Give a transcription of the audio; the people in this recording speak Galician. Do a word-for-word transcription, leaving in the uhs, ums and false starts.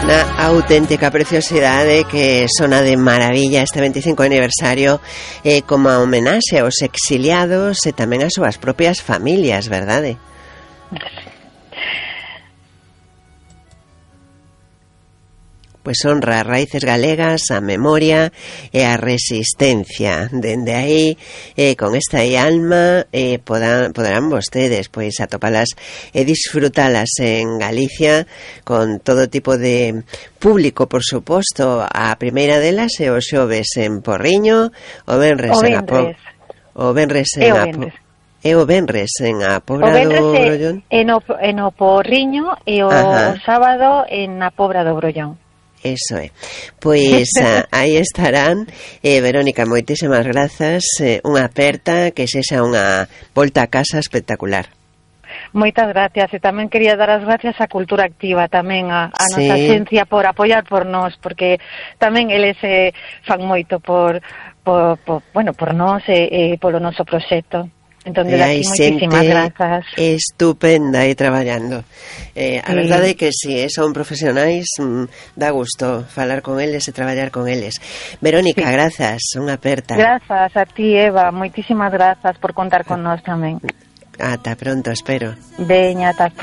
Una auténtica preciosidade que sona de maravilla este veinticinco aniversario eh, como a homenaxe aos exiliados e tamén ás súas propias familias, verdade? Pois honra as raíces galegas, a memoria e a resistencia. Dende aí, eh, con esta alma, eh, podan, poderán vostedes pois atopalas e disfrutalas en Galicia con todo tipo de público, por suposto. A primeira delas é o xoves en Porriño, o venres o en Apo... O venres en Apo... E o venres en a Pobra do Brollón? En o, en o Porriño e o, o sábado en a Pobra do Brollón. Eso é. Pois a, aí estarán. eh, Verónica, moitísimas grazas. eh, Unha aperta, que sexa unha volta a casa espectacular. Moitas gracias, e tamén quería dar as gracias á Cultura Activa, tamén a, a sí. nosa xencia por apoiar por nós, porque tamén eles eh, fan moito por, por, por, bueno, por nós e, e polo noso proxecto. Entón, de aquí, moitísimas grazas. Estupenda aí traballando. Eh, a sí. verdade é que si sí, son profesionais, mm, dá gusto falar con eles e traballar con eles. Verónica, sí. grazas, unha aperta. Grazas a ti, Eva, moitísimas grazas por contar con nós tamén. Ata pronto, espero. Veña, ata pronto.